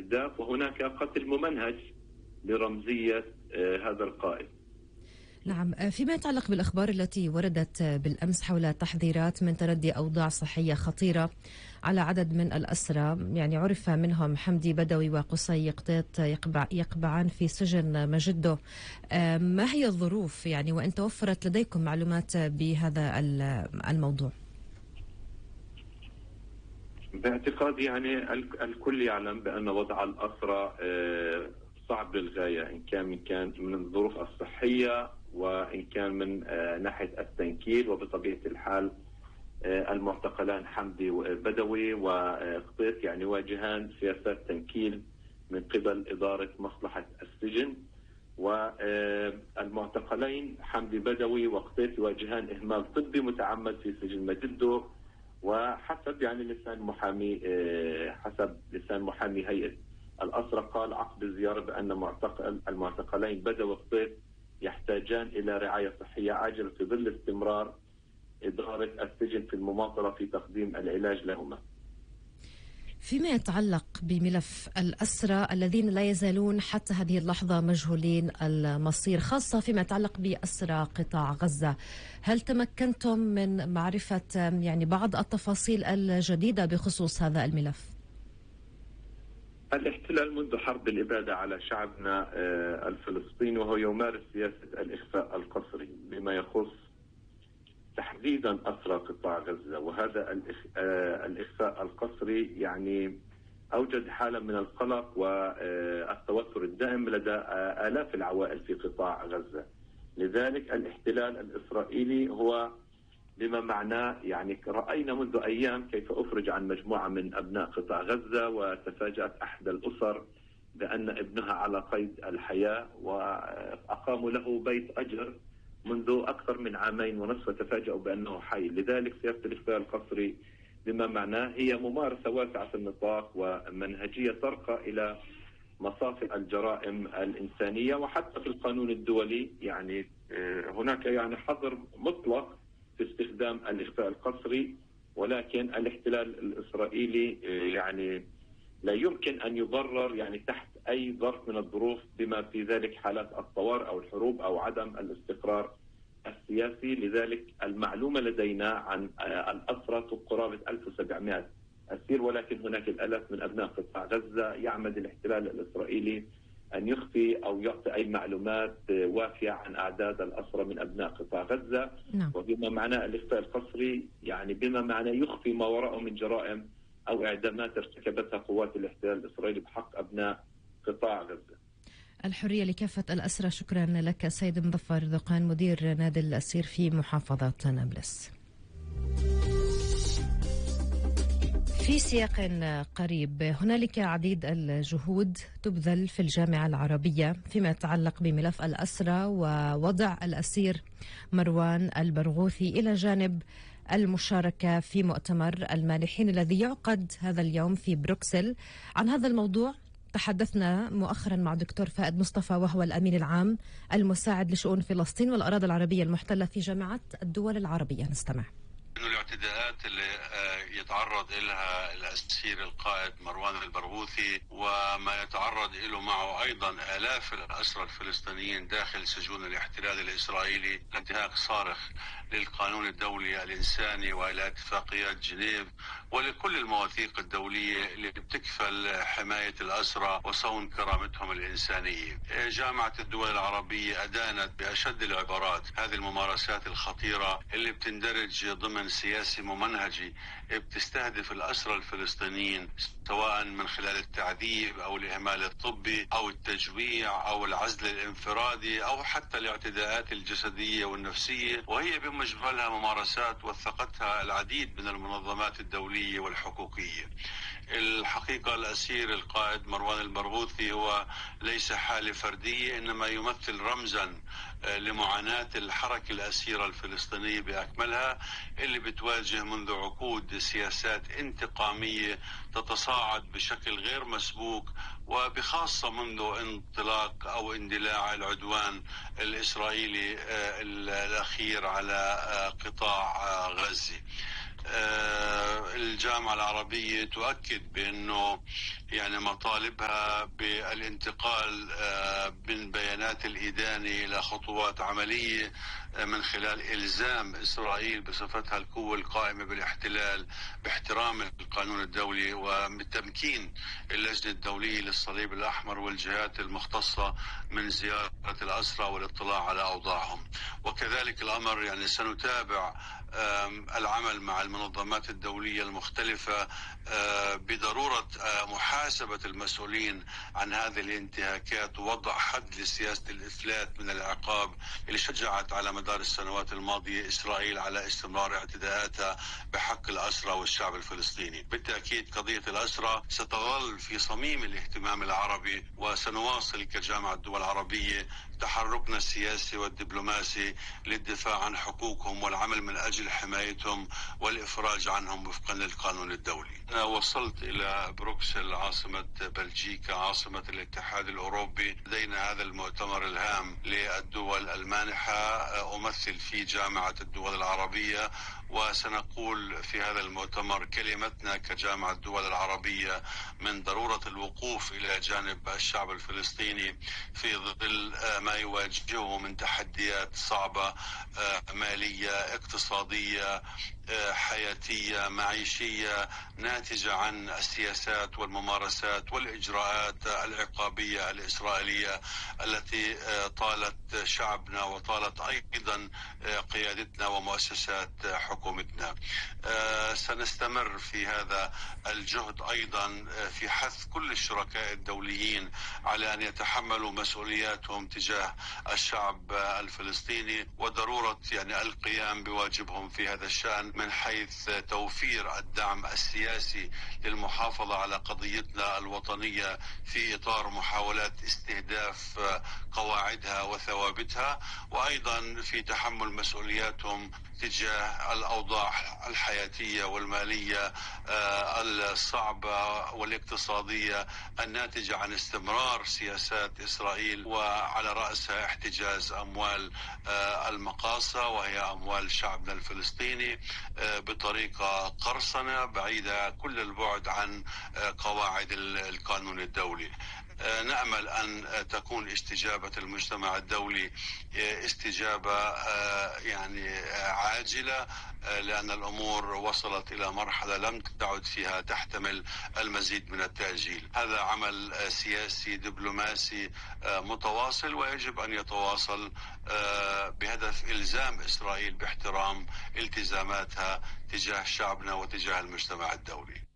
الاستهداف، وهناك قتل ممنهج لرمزية هذا القائد. نعم، فيما يتعلق بالأخبار التي وردت بالأمس حول تحذيرات من تردي أوضاع صحية خطيرة على عدد من الأسرى، يعني عرف منهم حمدي بدوي وقصي قطيط يقبعان في سجن مجدو، ما هي الظروف يعني وإن توفرت لديكم معلومات بهذا الموضوع؟ باعتقادي يعني الكل يعلم بأن وضع الأسرى صعب للغاية، إن كان من الظروف الصحية وإن كان من ناحية التنكيل. وبطبيعة الحال المعتقلان حمدي بدوي وقطيط يعني يواجهان سياسات تنكيل من قبل إدارة مصلحة السجن، والمعتقلين حمدي بدوي وقطيط يواجهان إهمال طبي متعمد في سجن مجدو. وحسب يعني حسب لسان محامي هيئة الأسرى قال عقب الزيارة بأن المعتقلين بدوي وقطيط يحتاجان إلى رعاية صحية عاجلة في ظل استمرار إدارة السجن في المماطلة في تقديم العلاج لهما. فيما يتعلق بملف الأسرى الذين لا يزالون حتى هذه اللحظة مجهولين المصير، خاصة فيما يتعلق بأسرى قطاع غزة، هل تمكنتم من معرفة يعني بعض التفاصيل الجديدة بخصوص هذا الملف؟ الاحتلال منذ حرب الإبادة على شعبنا الفلسطيني وهو يمارس سياسة الإخفاء القسري بما يخص تحديدا أسرى قطاع غزة، وهذا الإخفاء القسري يعني أوجد حالة من القلق والتوتر الدائم لدى آلاف العوائل في قطاع غزة. لذلك الاحتلال الإسرائيلي هو بما معناه يعني رأينا منذ أيام كيف أفرج عن مجموعة من أبناء قطاع غزة، وتفاجأت أحد الأسر بأن ابنها على قيد الحياة وأقاموا له بيت أجر منذ أكثر من 2.5 عام وتفاجأوا بأنه حي. لذلك سياسة الإخفاء القسري بما معناه هي ممارسة واسعة النطاق ومنهجية ترقى إلى مصاف الجرائم الإنسانية. وحتى في القانون الدولي يعني هناك يعني حظر مطلق في استخدام الإخفاء القسري، ولكن الاحتلال الإسرائيلي يعني لا يمكن أن يبرر يعني تحت أي ظرف من الظروف بما في ذلك حالات الطوارئ أو الحروب أو عدم الاستقرار السياسي. لذلك المعلومة لدينا عن الأسرى قرابة 1700 أسير، ولكن هناك الآلاف من أبناء قطاع غزة. يعمد الاحتلال الإسرائيلي أن يخفي أو يعطي أي معلومات وافية عن أعداد الأسرى من أبناء قطاع غزة. نعم. وبما معناه الإخفاء القسري يعني بما معناه يخفي ما وراءه من جرائم أو إعدامات ارتكبتها قوات الاحتلال الإسرائيلي بحق أبناء قطاع غزة. الحرية لكافة الأسرى. شكرا لك سيد مظفر ذقان، مدير نادي الأسير في محافظة نابلس. في سياق قريب، هنالك عديد الجهود تبذل في الجامعة العربية فيما يتعلق بملف الأسرى ووضع الأسير مروان البرغوثي إلى جانب المشاركة في مؤتمر المانحين الذي يعقد هذا اليوم في بروكسل. عن هذا الموضوع تحدثنا مؤخرا مع دكتور فائد مصطفى، وهو الأمين العام المساعد لشؤون فلسطين والأراضي العربية المحتلة في جامعة الدول العربية. نستمع. إنه الاعتداءات اللي يتعرض إلها الأسير القائد مروان البرغوثي وما يتعرض له معه أيضا آلاف الأسرى الفلسطينيين داخل سجون الاحتلال الإسرائيلي انتهاك صارخ للقانون الدولي الإنساني وإلى اتفاقيات جنيف ولكل المواثيق الدولية اللي بتكفل حماية الأسرى وصون كرامتهم الإنسانية. جامعة الدول العربية أدانت بأشد العبارات هذه الممارسات الخطيرة اللي بتندرج ضمن سياسي ممنهجي بتستهدف الأسرى الفلسطينيين، سواء من خلال التعذيب أو الإهمال الطبي أو التجويع أو العزل الانفرادي أو حتى الاعتداءات الجسدية والنفسية، وهي بمجملها ممارسات وثقتها العديد من المنظمات الدولية والحقوقية. الحقيقة الأسير القائد مروان البرغوثي هو ليس حالة فردية، إنما يمثل رمزا لمعاناة الحركة الأسيرة الفلسطينية بأكملها اللي بتواجه منذ عقود سياسات انتقامية تتصاعد بشكل غير مسبوق، وبخاصة منذ انطلاق أو اندلاع العدوان الإسرائيلي الأخير على قطاع غزة. الجامعة العربية تؤكد بأنه يعني مطالبها بالانتقال من بيانات الإدانة إلى خطوات عملية من خلال إلزام إسرائيل بصفتها القوة القائمة بالاحتلال باحترام القانون الدولي وبتمكين اللجنة الدولية للصليب الأحمر والجهات المختصة من زيارة الأسرى والاطلاع على أوضاعهم. وكذلك الأمر يعني سنتابع العمل مع المنظمات الدولية المختلفة بضرورة محاسبة المسؤولين عن هذه الانتهاكات ووضع حد لسياسة الإفلات من العقاب اللي شجعت على مدار السنوات الماضية إسرائيل على استمرار اعتداءاتها بحق الأسرى والشعب الفلسطيني. بالتأكيد قضية الأسرى ستظل في صميم الاهتمام العربي، وسنواصل كجامعة الدول العربية تحركنا السياسي والدبلوماسي للدفاع عن حقوقهم والعمل من أجل حمايتهم والإفراج عنهم وفقا للقانون الدولي. أنا وصلت إلى بروكسل عاصمة بلجيكا عاصمة الاتحاد الأوروبي. لدينا هذا المؤتمر الهام للدول المانحة، أمثل في جامعة الدول العربية، وسنقول في هذا المؤتمر كلمتنا كجامعة الدول العربية من ضرورة الوقوف إلى جانب الشعب الفلسطيني في ظل ما يواجهه من تحديات صعبة، مالية، اقتصادية، حياتية، معيشية، ناتجة عن السياسات والممارسات والإجراءات العقابية الإسرائيلية التي طالت شعبنا وطالت أيضا قيادتنا ومؤسسات حكومتنا. سنستمر في هذا الجهد أيضا في حث كل الشركاء الدوليين على أن يتحملوا مسؤولياتهم تجاه الشعب الفلسطيني، وضرورة يعني القيام بواجبهم في هذا الشأن من حيث توفير الدعم السياسي للمحافظة على قضيتنا الوطنية في إطار محاولات استهداف قواعدها وثوابتها، وأيضا في تحمل مسؤولياتهم تجاه الأوضاع الحياتية والمالية الصعبة والاقتصادية الناتجة عن استمرار سياسات إسرائيل، وعلى رأسها احتجاز أموال المقاصة وهي أموال شعبنا الفلسطيني بطريقة قرصنة بعيدة كل البعد عن قواعد القانون الدولي. نأمل أن تكون استجابة المجتمع الدولي استجابة يعني عاجلة، لأن الأمور وصلت إلى مرحلة لم تعد فيها تحتمل المزيد من التأجيل. هذا عمل سياسي دبلوماسي متواصل ويجب أن يتواصل بهدف إلزام إسرائيل باحترام التزاماتها تجاه شعبنا وتجاه المجتمع الدولي.